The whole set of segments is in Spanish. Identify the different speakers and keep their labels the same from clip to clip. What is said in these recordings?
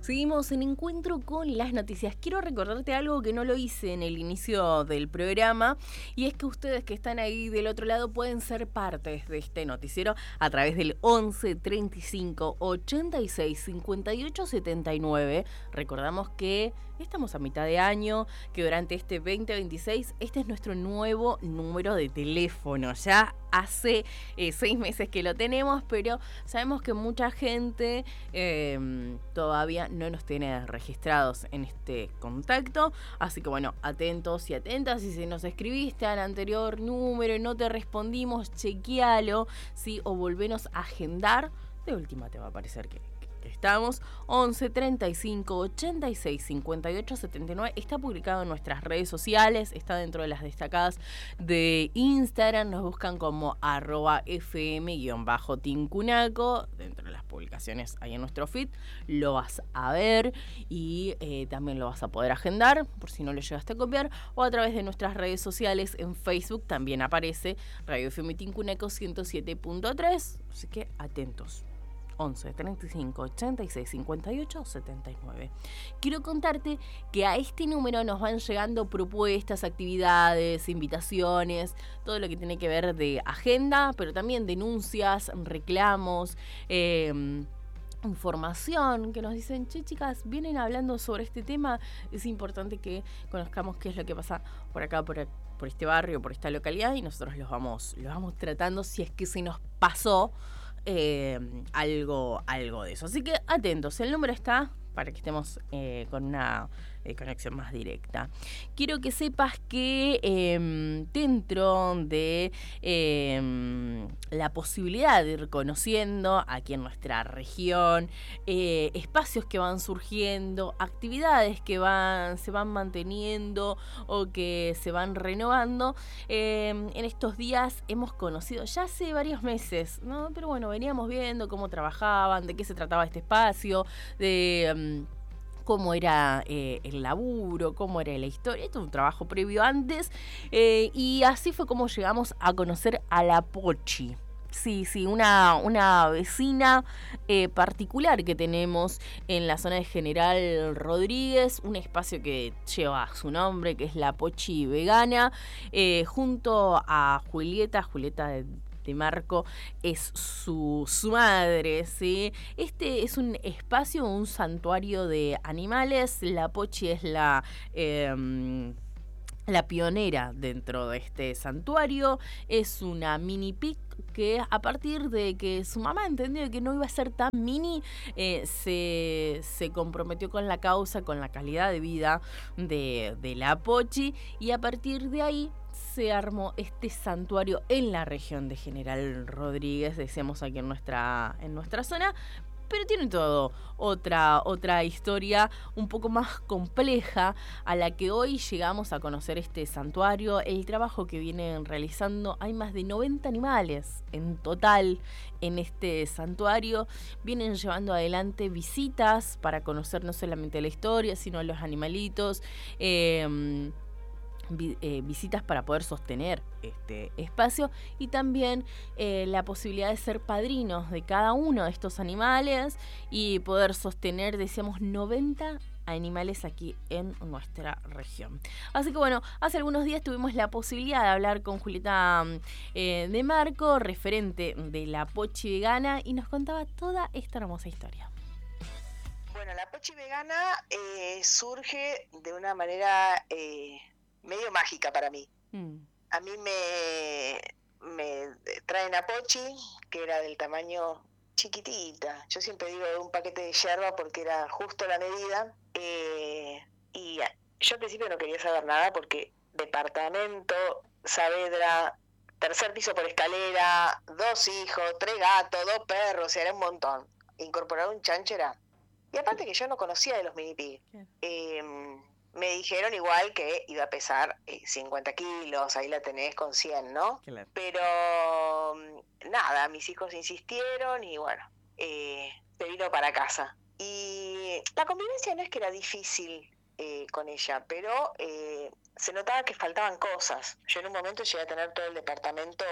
Speaker 1: Seguimos en Encuentro con las Noticias. Quiero recordarte algo que no lo hice en el inicio del programa, y es que ustedes que están ahí del otro lado pueden ser partes de este noticiero a través del 11 35 86 58 79. Recordamos que estamos a mitad de año, que durante este 2026 este es nuestro nuevo número de teléfono. Ya hace 6 meses que lo tenemos, pero sabemos que mucha gente todavía no nos tiene registrados en este contacto, así que bueno, atentos y atentas. Si se nos escribiste al anterior número y no te respondimos, chequealo, ¿sí? O volvenos a agendar. De última te va a aparecer que estamos. 11 35 86 58 79. Está publicado en nuestras redes sociales, está dentro de las destacadas de Instagram. Nos buscan como @fm_tincunaco. Dentro de las publicaciones ahí en nuestro feed lo vas a ver, y también lo vas a poder agendar por si no lo llegaste a copiar, o a través de nuestras redes sociales. En Facebook también aparece Radio FM Tincunaco 107.3, así que atentos. 11 35 86 58 79. Quiero contarte que a este número nos van llegando propuestas, actividades, invitaciones, todo lo que tiene que ver de agenda, pero también denuncias, reclamos, información, que nos dicen: che, chicas, vienen hablando sobre este tema, es importante que conozcamos qué es lo que pasa por acá, por este barrio, por esta localidad, y nosotros los vamos tratando si es que se nos pasó algo de eso. Así que atentos, el número está para que estemos con una conexión más directa. Quiero que sepas que dentro de la posibilidad de ir conociendo aquí en nuestra región espacios que van surgiendo, actividades que se van manteniendo o que se van renovando, en estos días hemos conocido ya hace varios meses, ¿no? Pero bueno, veníamos viendo cómo trabajaban, de qué se trataba este espacio, de cómo era el laburo, cómo era la historia. Esto es un trabajo previo antes, y así fue como llegamos a conocer a la Pochi. Sí, una vecina particular que tenemos en la zona de General Rodríguez, un espacio que lleva su nombre, que es la Pochi Vegana, junto a Julieta de Marco es su madre, ¿sí? Este es un espacio, un santuario de animales. La Pochi es la pionera dentro de este santuario. Es una mini pig que, a partir de que su mamá entendió que no iba a ser tan mini, se comprometió con la causa, con la calidad de vida de la Pochi, y a partir de ahí se armó este santuario en la región de General Rodríguez, decíamos aquí en nuestra zona. Pero tiene todo otra historia un poco más compleja, a la que hoy llegamos a conocer este santuario, el trabajo que vienen realizando. Hay más de 90 animales en total en este santuario. Vienen llevando adelante visitas para conocer no solamente la historia, sino los animalitos, visitas para poder sostener este espacio, y también la posibilidad de ser padrinos de cada uno de estos animales y poder sostener, decíamos, 90 animales aquí en nuestra región. Así que bueno, hace algunos días tuvimos la posibilidad de hablar con Julieta de Marco, referente de la Pochi Vegana, y nos contaba toda esta hermosa historia.
Speaker 2: Bueno, la Pochi Vegana surge de una manera medio mágica para mí. A mí me traen a Pochi, que era del tamaño chiquitita. Yo siempre digo de un paquete de yerba porque era justo la medida. Y yo al principio no quería saber nada porque departamento, Saavedra, tercer piso por escalera, 2 hijos, 3 gatos, 2 perros, o sea, era un montón. Incorporar un chancho era... Y aparte que yo no conocía de los mini pig. Me dijeron igual que iba a pesar 50 kilos, ahí la tenés con 100, ¿no? Claro. Pero nada, mis hijos insistieron y bueno, se vino para casa. Y la convivencia no es que era difícil con ella, pero se notaba que faltaban cosas. Yo en un momento llegué a tener todo el departamento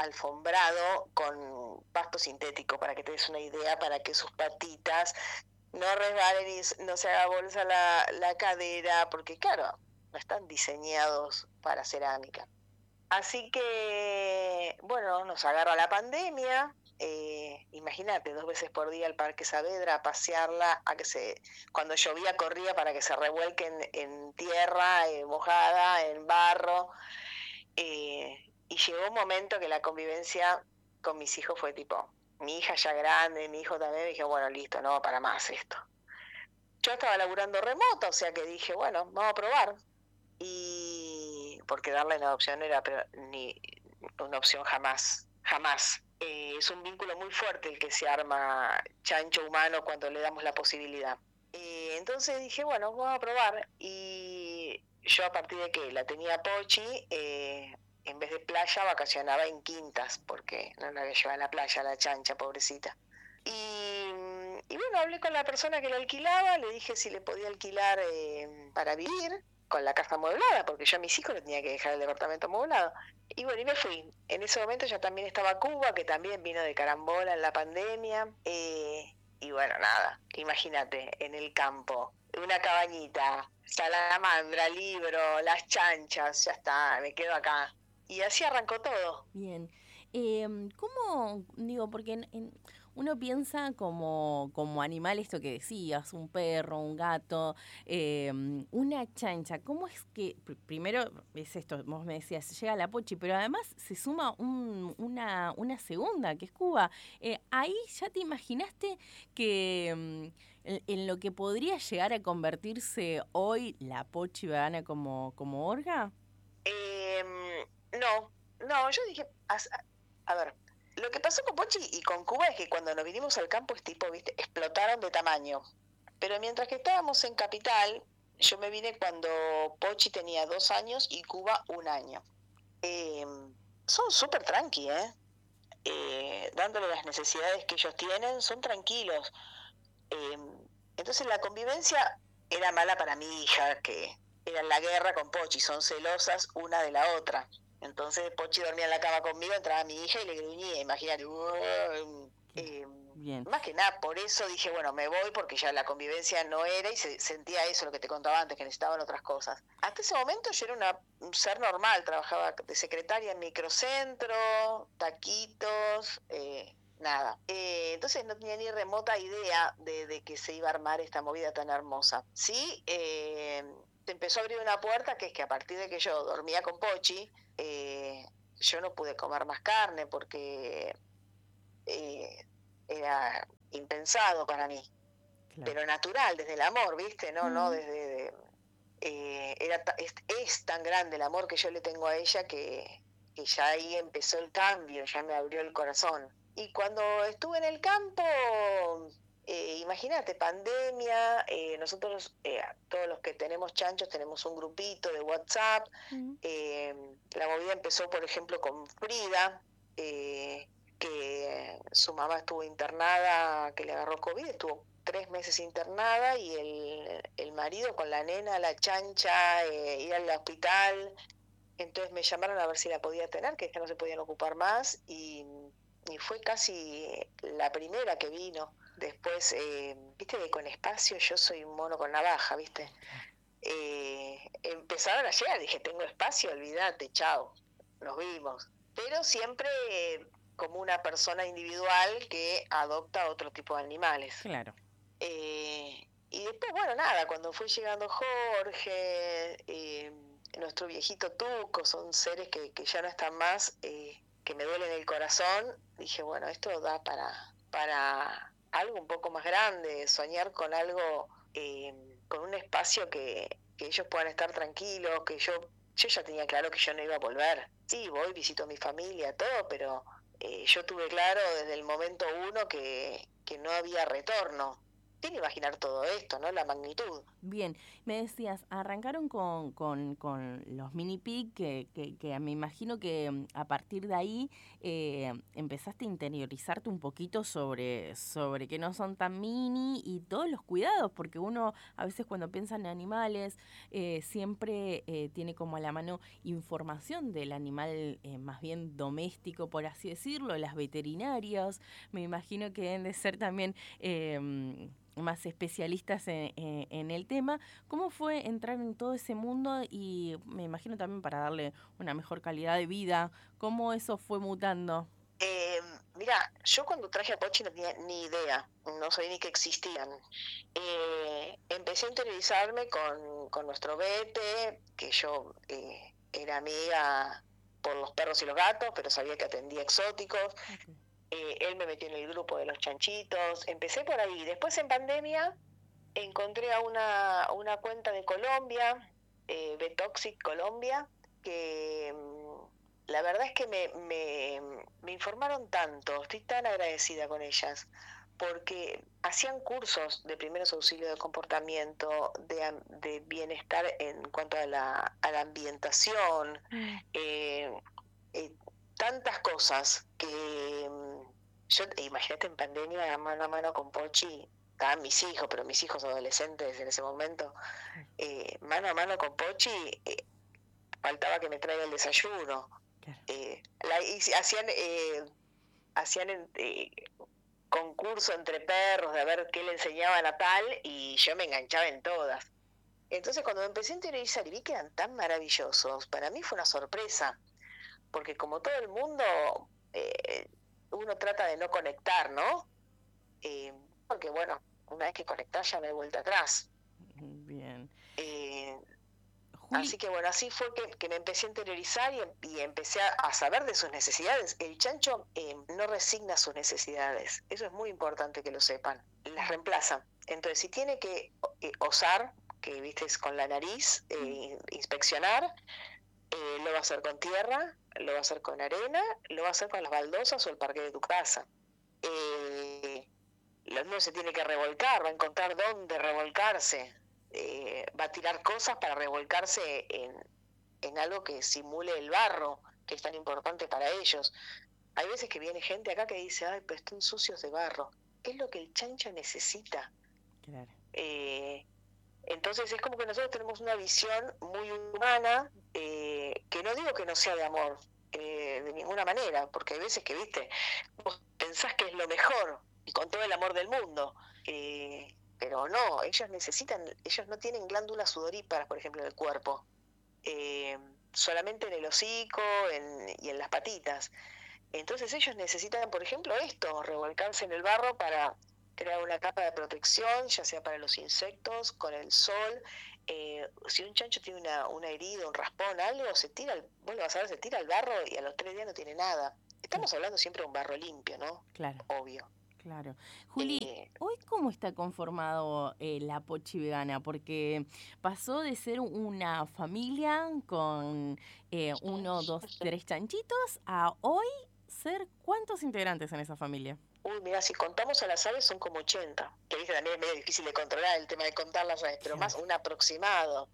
Speaker 2: alfombrado con pasto sintético, para que te des una idea, para que sus patitas no resbale ni no se haga bolsa la cadera, porque claro, no están diseñados para cerámica. Así que, bueno, nos agarra la pandemia. Imagínate, 2 veces por día al Parque Saavedra a pasearla, cuando llovía corría para que se revuelque en tierra, mojada, en barro. Y llegó un momento que la convivencia con mis hijos fue tipo, mi hija ya grande, mi hijo también, dije, bueno, listo, no va para más esto. Yo estaba laburando remoto, o sea que dije, bueno, vamos a probar. Y porque darle la opción era ni una opción jamás, jamás. Es un vínculo muy fuerte el que se arma chancho humano cuando le damos la posibilidad. Entonces dije, bueno, vamos a probar. Y yo a partir de que la tenía Pochi, en vez de playa vacacionaba en quintas, porque no la había llevado a la playa, la chancha, pobrecita. Y bueno, hablé con la persona que lo alquilaba, le dije si le podía alquilar para vivir con la casa amueblada, porque yo a mis hijos le tenía que dejar el departamento amueblado. Y bueno, y me fui. En ese momento ya también estaba Cuba, que también vino de carambola en la pandemia. Y bueno, nada, imagínate, en el campo, una cabañita, salamandra, libro, las chanchas, ya está, me quedo acá. Y así arrancó todo.
Speaker 1: Bien. ¿Cómo, digo, porque uno piensa como animal esto que decías, un perro, un gato, una chancha? ¿Cómo es que, primero es esto, vos me decías, llega la Pochi, pero además se suma una segunda, que es Cuba? Ahí ya te imaginaste que en lo que podría llegar a convertirse hoy la Pochi vegana como Orga.
Speaker 2: No, yo dije, a ver, lo que pasó con Pochi y con Cuba es que cuando nos vinimos al campo, viste, explotaron de tamaño. Pero mientras que estábamos en Capital, yo me vine cuando Pochi tenía 2 años y Cuba 1 año. Son súper tranqui, dándole las necesidades que ellos tienen, son tranquilos. Entonces la convivencia era mala para mi hija, que era en la guerra con Pochi, son celosas una de la otra. Entonces Pochi dormía en la cama conmigo, entraba mi hija y le gruñía, imagínate.
Speaker 1: Bien.
Speaker 2: Más que nada, por eso dije, bueno, me voy porque ya la convivencia no era y se sentía eso, lo que te contaba antes, que necesitaban otras cosas. Hasta ese momento yo era un ser normal, trabajaba de secretaria en microcentro, taquitos, nada. Entonces no tenía ni remota idea de que se iba a armar esta movida tan hermosa. Sí, se empezó a abrir una puerta, que es que a partir de que yo dormía con Pochi, yo no pude comer más carne porque era impensado para mí, claro. Pero natural, desde el amor, ¿viste? No desde... es tan grande el amor que yo le tengo a ella que ya ahí empezó el cambio, ya me abrió el corazón. Y cuando estuve en el campo, imagínate, pandemia, nosotros, todos los que tenemos chanchos, tenemos un grupito de WhatsApp. La movida empezó, por ejemplo, con Frida, que su mamá estuvo internada, que le agarró COVID, estuvo 3 meses internada, y el marido con la nena, la chancha, ir al hospital. Entonces me llamaron a ver si la podía tener, que ya no se podían ocupar más, y fue casi la primera que vino. Después, viste que con espacio yo soy un mono con navaja, viste. Empezaron a llegar, dije, tengo espacio, olvídate, chao, nos vimos. Pero siempre como una persona individual que adopta otro tipo de animales.
Speaker 1: Claro.
Speaker 2: Y después, bueno, nada, cuando fue llegando Jorge, nuestro viejito Tuco, son seres que ya no están más, que me duelen el corazón, dije, bueno, esto da para algo un poco más grande, soñar con algo, con un espacio que ellos puedan estar tranquilos, que yo ya tenía claro que yo no iba a volver. Sí, voy, visito a mi familia, todo, pero yo tuve claro desde el momento 1 que no había retorno. Sin imaginar todo esto, ¿no? La magnitud.
Speaker 1: Bien, me decías, arrancaron con los mini pig, que me imagino que a partir de ahí empezaste a interiorizarte un poquito sobre que no son tan mini y todos los cuidados, porque uno a veces cuando piensa en animales siempre tiene como a la mano información del animal más bien doméstico, por así decirlo, las veterinarias, me imagino que deben de ser también... más especialistas en el tema. ¿Cómo fue entrar en todo ese mundo? Y me imagino también para darle una mejor calidad de vida, ¿cómo eso fue mutando?
Speaker 2: Mira, yo cuando traje a Pochi no tenía ni idea, no sabía ni que existían. Empecé a interiorizarme con nuestro Bete, que yo era amiga por los perros y los gatos, pero sabía que atendía exóticos. Okay. Él me metió en el grupo de los chanchitos. Empecé por ahí. Después en pandemia encontré a una cuenta de Colombia, Betoxic Colombia, que la verdad es que me informaron tanto, estoy tan agradecida con ellas, porque hacían cursos de primeros auxilios de comportamiento, de bienestar en cuanto a la ambientación, tantas cosas que yo, imagínate en pandemia, mano a mano con Pochi, estaban mis hijos, pero mis hijos adolescentes en ese momento, mano a mano con Pochi, faltaba que me traiga el desayuno. Hacían concurso entre perros de a ver qué le enseñaban a tal, y yo me enganchaba en todas. Entonces cuando me empecé a interiorizar y vi que eran tan maravillosos, para mí fue una sorpresa, porque como todo el mundo, uno trata de no conectar, ¿no? Porque bueno, una vez que conectás ya no hay vuelta atrás.
Speaker 1: Bien.
Speaker 2: Así que bueno, así fue que me empecé a interiorizar y empecé a saber de sus necesidades. El chancho no resigna sus necesidades, eso es muy importante que lo sepan, las reemplaza. Entonces si tiene que osar, que viste es con la nariz, inspeccionar, lo va a hacer con tierra, lo va a hacer con arena, lo va a hacer con las baldosas o el parque de tu casa. No se tiene que revolcar, va a encontrar dónde revolcarse. Va a tirar cosas para revolcarse en algo que simule el barro, que es tan importante para ellos. Hay veces que viene gente acá que dice, ay, pero están sucios de barro. Es lo que el chancho necesita.
Speaker 1: Claro.
Speaker 2: Entonces es como que nosotros tenemos una visión muy humana, que no digo que no sea de amor, de ninguna manera, porque hay veces que, viste, vos pensás que es lo mejor, y con todo el amor del mundo, pero no, ellos no tienen glándulas sudoríparas, por ejemplo, en el cuerpo, solamente en el hocico y en las patitas. Entonces ellos necesitan, por ejemplo, esto, revolcarse en el barro para crear una capa de protección, ya sea para los insectos, con el sol. Si un chancho tiene una herida, un raspón, algo, vos lo vas a ver, se tira al barro y a los 3 días no tiene nada. Estamos hablando siempre de un barro limpio, ¿no?
Speaker 1: Claro.
Speaker 2: Obvio.
Speaker 1: Claro. Juli, ¿hoy cómo está conformado la Pochi Vegana? Porque pasó de ser una familia con 1, 2, 3 chanchitos a hoy ser ¿cuántos integrantes en esa familia? Uy, mira, si contamos a las aves son como 80, que viste también es medio difícil de controlar el tema de contar las aves, pero más un aproximado.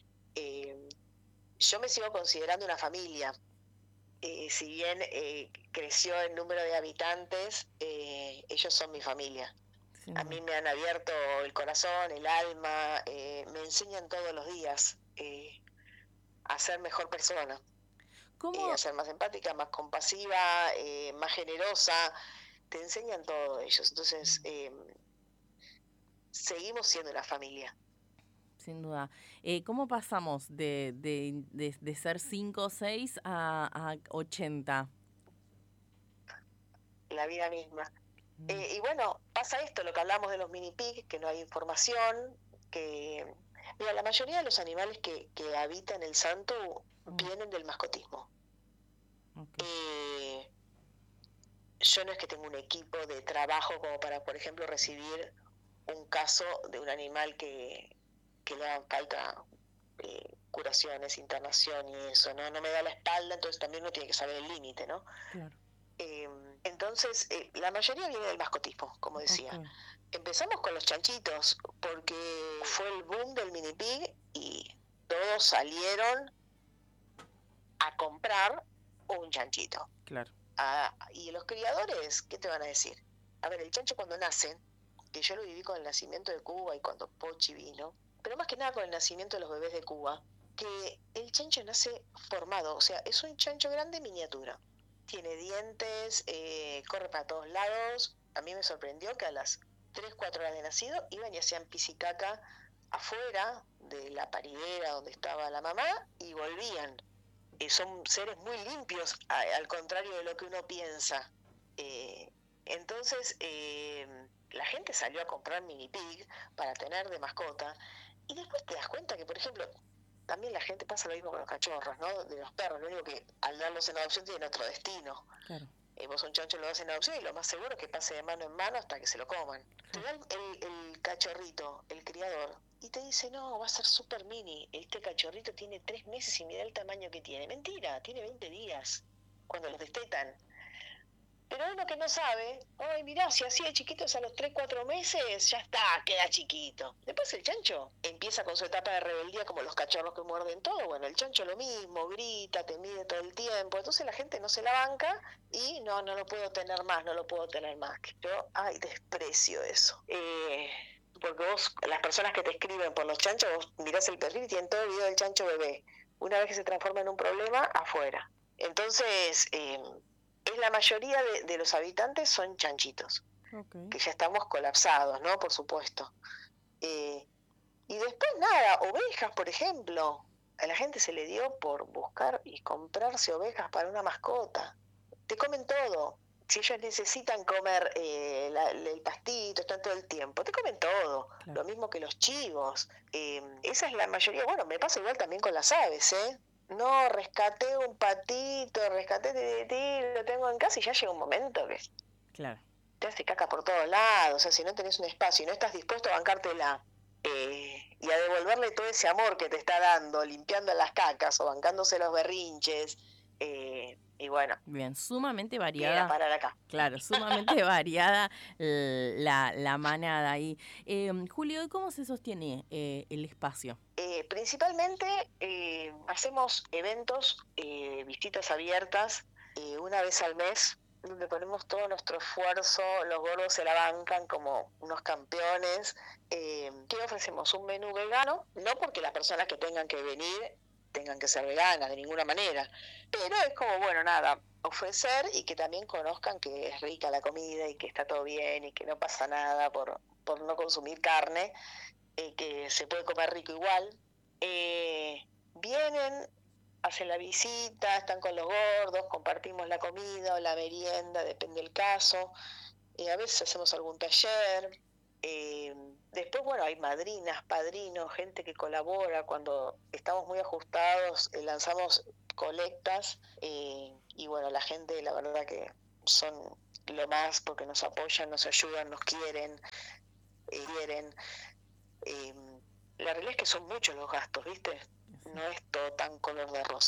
Speaker 1: Yo me sigo considerando una familia. Si bien creció el número de habitantes, ellos son mi familia. Sí. A mí me han abierto el corazón, el alma, me enseñan todos los días a ser mejor persona. ¿Cómo? A ser más empática, más compasiva, más generosa. Te enseñan todo ellos. Entonces, seguimos siendo una familia. Sin duda. ¿Cómo pasamos de ser 5 o 6 a 80? La vida misma. Y bueno, pasa esto, lo que hablamos de los mini pig, que no hay información, que... Mira, la mayoría de los animales que habitan el santo vienen del mascotismo. Okay. Yo no es que tengo un equipo de trabajo como para, por ejemplo, recibir un caso de un animal que le hagan falta curaciones, internación y eso, ¿no? No me da la espalda, entonces también uno tiene que saber el límite, ¿no? Claro. Entonces, la mayoría viene del mascotismo, como decía. Okay. Empezamos con los chanchitos, porque fue el boom del mini pig y todos salieron a comprar un chanchito. Claro. Y los criadores, ¿qué te van a decir? A ver, el chancho cuando nace, que yo lo viví con el nacimiento de Cuba y cuando Pochi vino, pero más que nada con el nacimiento de los bebés de Cuba, que el chancho nace formado, o sea, es un chancho grande miniatura. Tiene dientes, corre para todos lados. A mí me sorprendió que a las
Speaker 2: 3, 4 horas de nacido, iban y hacían pis y caca afuera de la paridera donde estaba la mamá y volvían. Son seres muy limpios, al contrario de lo que uno piensa. Entonces, la gente salió a comprar mini pig para tener de mascota, y después te das cuenta que, por ejemplo, también la gente pasa lo mismo con los cachorros, ¿no? De los perros, lo único que al darlos en adopción tienen otro destino. Claro. Vos un chancho lo das en adopción y lo más seguro es que pase de mano en mano hasta que se lo coman. Te da el cachorrito, el criador, y te dice, no, va a ser súper mini, este cachorrito tiene 3 meses y mira el tamaño que tiene. Mentira, tiene 20 días cuando los destetan. Pero uno que no sabe, ay, mirá, si así de chiquitos a los 3, 4 meses, ya está, queda chiquito. Después el chancho empieza con su etapa de rebeldía como los cachorros que muerden todo. Bueno, el chancho lo mismo, grita, te mide todo el tiempo. Entonces la gente no se la banca y no lo puedo tener más, no lo puedo tener más. Yo, desprecio eso. Porque vos, las personas que te escriben por los chanchos, vos mirás el perfil y tienen todo el video del chancho bebé. Una vez que se transforma en un problema, afuera. Entonces, la mayoría de los habitantes son chanchitos, okay, que ya estamos colapsados, ¿no? Por supuesto. Y después nada, ovejas, por ejemplo. A la gente se le dio por buscar y comprarse ovejas para una mascota. Te comen todo. Si ellos necesitan comer el pastito, están todo el tiempo, te comen todo. Claro. Lo mismo que los chivos. Esa es la mayoría. Bueno, me pasa igual también con las aves, ¿eh? No, rescaté un patito, lo tengo en casa, y ya llega un momento que claro, te hace caca por todos lados. O sea, si no tenés un espacio y no estás dispuesto a bancártela y a devolverle todo ese amor que te está dando, limpiando las cacas o bancándose los berrinches, y bueno.
Speaker 1: Bien, sumamente variada.
Speaker 2: Viene a parar acá.
Speaker 1: Claro, sumamente variada la manada ahí. Julio, ¿cómo se sostiene el espacio?
Speaker 2: Principalmente hacemos eventos, visitas abiertas, una vez al mes, donde ponemos todo nuestro esfuerzo, los gordos se la bancan como unos campeones. ¿Qué ofrecemos? Un menú vegano, no porque las personas que tengan que venir tengan que ser veganas de ninguna manera, pero es como, bueno, nada, ofrecer y que también conozcan que es rica la comida y que está todo bien y que no pasa nada por no consumir carne, que se puede comer rico igual. Vienen, hacen la visita, están con los gordos, compartimos la comida o la merienda, depende del caso. A veces hacemos algún taller. Después, bueno, hay madrinas, padrinos, gente que colabora. Cuando estamos muy ajustados, lanzamos colectas, y bueno, la gente, la verdad que son lo más, porque nos apoyan, nos ayudan, nos quieren. La realidad es que son muchos los gastos, ¿viste? No es todo tan color de rosa.